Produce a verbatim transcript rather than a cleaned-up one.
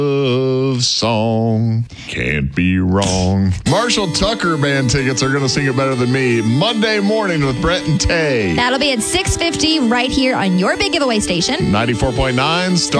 Love song. Can't be wrong. Marshall Tucker band tickets are going to sing it better than me. Monday morning with Brett and Tay. That'll be at six fifty right here on your big giveaway station. ninety-four point nine Star.